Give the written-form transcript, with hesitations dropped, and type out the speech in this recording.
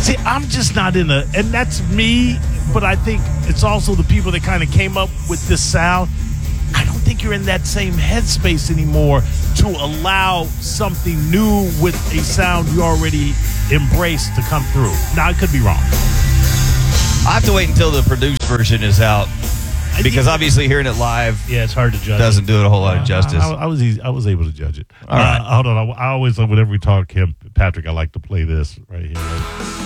See, I'm just not in and that's me, but I think it's also the people that kind of came up with this sound. I don't think you're in that same headspace anymore to allow something new with a sound you already embraced to come through. Now, I could be wrong. I have to wait until the produced version is out because obviously hearing it live, it's hard to judge. Doesn't do it a whole lot of justice. I was able to judge it. All right. Hold on. I always, whenever we talk, Patrick, I like to play this right here.